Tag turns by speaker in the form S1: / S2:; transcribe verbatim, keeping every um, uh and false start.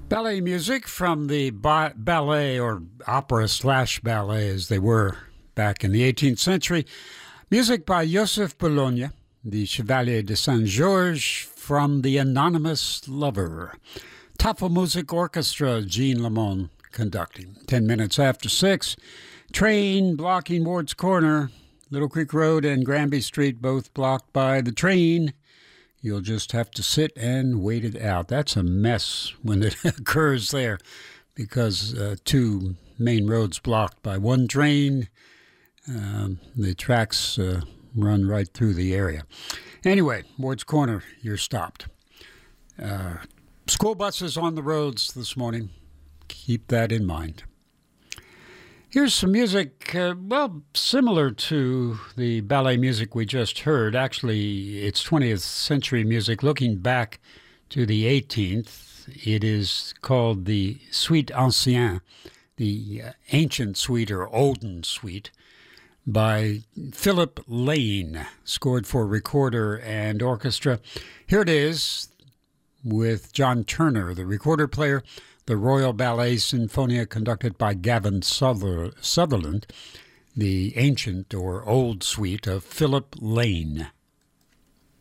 S1: Ballet music from the ba- ballet or opera slash ballet as they were back in the eighteenth century. Music by Joseph Bologna, the Chevalier de Saint-Georges from The Anonymous Lover. Tafelmusik Orchestra, Jean Lamont conducting. Ten minutes after six, train blocking Ward's Corner, Little Creek Road and Granby Street both blocked by the train. You'll just have to sit and wait it out. That's a mess when it occurs there because uh, two main roads blocked by one train. Um, the tracks uh, run right through the area. Anyway, Ward's Corner, you're stopped. Uh, school buses on the roads this morning. Keep that in mind. Here's some music, uh, well, similar to the ballet music we just heard. Actually, it's twentieth century music looking back to the eighteenth. It is called the Suite Ancienne, the uh, ancient suite or olden suite by Philip Lane, scored for recorder and orchestra. Here it is with John Turner, the recorder player. The Royal Ballet Sinfonia conducted by Gavin Suther- Sutherland, the ancient or old suite of Philip Lane.